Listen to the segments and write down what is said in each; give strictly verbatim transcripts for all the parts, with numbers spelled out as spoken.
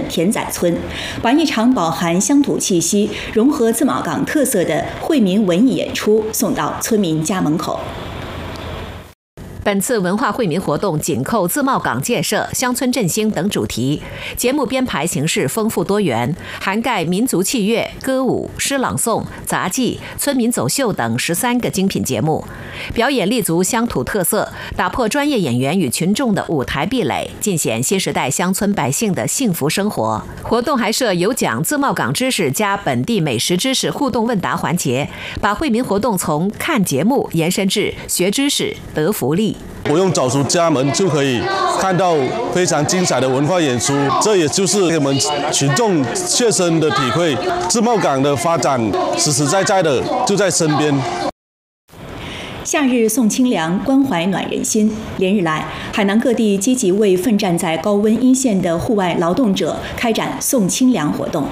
田仔村，把一场饱含乡土气息、融合自贸港特色的惠民文艺演出送到村民家门口。 本次文化惠民活动紧扣自贸港建设、乡村振兴等主题，节目编排形式丰富多元，涵盖民族器乐、歌舞、诗朗诵、杂技、村民走秀等十三个精品节目。表演立足乡土特色，打破专业演员与群众的舞台壁垒，尽显新时代乡村百姓的幸福生活。活动还设有奖自贸港知识加本地美食知识互动问答环节，把惠民活动从看节目延伸至学知识、得福利。 不用走出家门就可以看到非常精彩的文化演出，这也就是我们群众切身的体会。自贸港的发展实实在在的就在身边。 夏日送清凉，关怀暖人心。连日来，海南各地积极为奋战在高温一线的户外劳动者开展送清凉活动。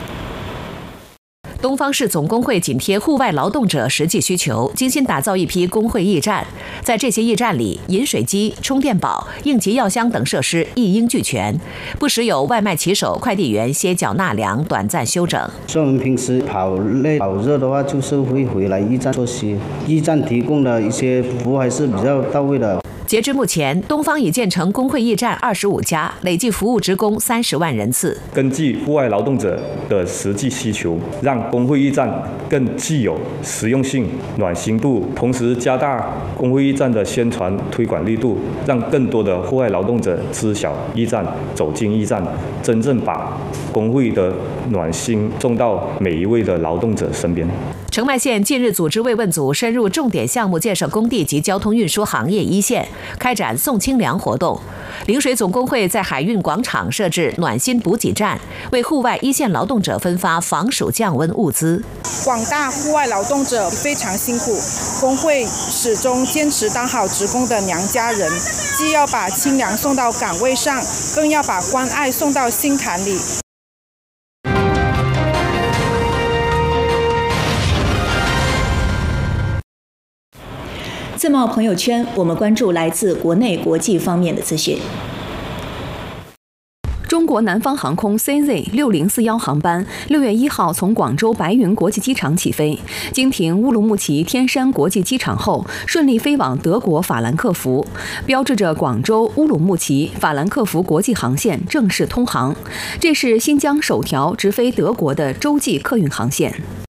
东方市总工会紧贴户外劳动者实际需求，精心打造一批工会驿站。在这些驿站里，饮水机、充电宝、应急药箱等设施一应俱全，不时有外卖骑手、快递员歇脚纳凉、短暂休整。 像我们平时跑累、跑热的话，就是会回来驿站休息。驿站提供的一些服务还是比较到位的。 截至目前，东方已建成工会驿站二十五家，累计服务职工三十万人次。 根据户外劳动者的实际需求，让工会驿站更具有实用性、暖心度，同时加大工会驿站的宣传推广力度，让更多的户外劳动者知晓驿站、走进驿站，真正把工会的暖心送到每一位的劳动者身边。 澄迈县近日组织慰问组深入重点项目建设工地及交通运输行业一线，开展送清凉活动。陵水总工会在海运广场设置暖心补给站，为户外一线劳动者分发防暑降温物资。 广大户外劳动者非常辛苦，工会始终坚持当好职工的娘家人，既要把清凉送到岗位上，更要把关爱送到心坎里。 自贸朋友圈，我们关注来自国内、国际方面的资讯。 中国南方航空 C Z 六零四一航班六月一号从广州白云国际机场起飞，经停乌鲁木齐天山国际机场后，顺利飞往德国法兰克福，标志着广州乌鲁木齐法兰克福国际航线正式通航。这是新疆首条直飞德国的洲际客运航线。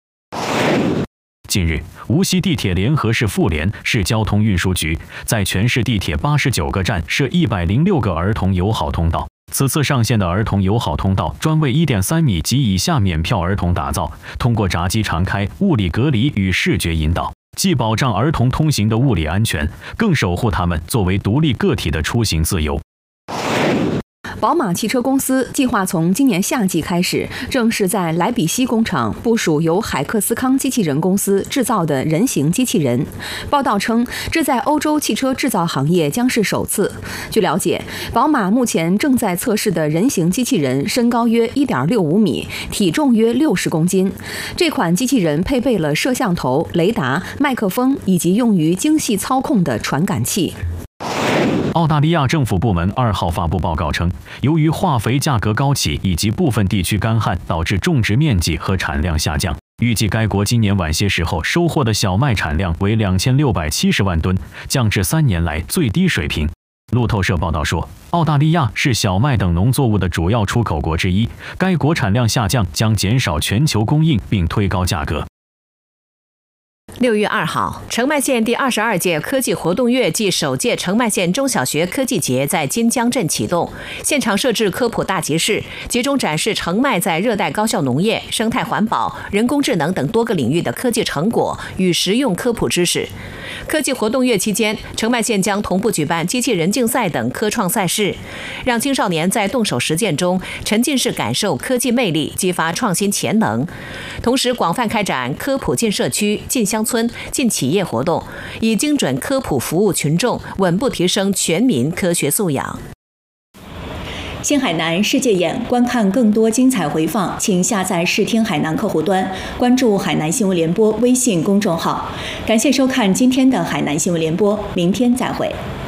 近日，无锡地铁联合市妇联市交通运输局在全市地铁八十九个站设一百零六个儿童友好通道。此次上线的儿童友好通道专为一点三米及以下免票儿童打造，通过闸机常开、物理隔离与视觉引导，既保障儿童通行的物理安全，更守护他们作为独立个体的出行自由。 宝马汽车公司计划从今年夏季开始，正式在莱比锡工厂部署由海克斯康机器人公司制造的人形机器人。报道称，这在欧洲汽车制造行业将是首次。据了解，宝马目前正在测试的人形机器人身高约 一点六五米，体重约六十公斤。这款机器人配备了摄像头、雷达、麦克风以及用于精细操控的传感器。 澳大利亚政府部门二号发布报告称，由于化肥价格高企以及部分地区干旱，导致种植面积和产量下降。预计该国今年晚些时候收获的小麦产量为两千六百七十万吨，降至三年来最低水平。路透社报道说，澳大利亚是小麦等农作物的主要出口国之一，该国产量下降将减少全球供应并推高价格。 六月二号，澄迈县第二十二届科技活动月暨首届澄迈县中小学科技节在金江镇启动，现场设置科普大集市，集中展示澄迈在热带高效农业、生态环保、人工智能等多个领域的科技成果与实用科普知识。科技活动月期间，澄迈县将同步举办机器人竞赛等科创赛事，让青少年在动手实践中沉浸式感受科技魅力，激发创新潜能。同时，广泛开展科普进社区、进乡村、进企业活动，以精准科普服务群众，稳步提升全民科学素养。 新海南世界眼，观看更多精彩回放，请下载视听海南客户端，关注海南新闻联播微信公众号。感谢收看今天的海南新闻联播，明天再会。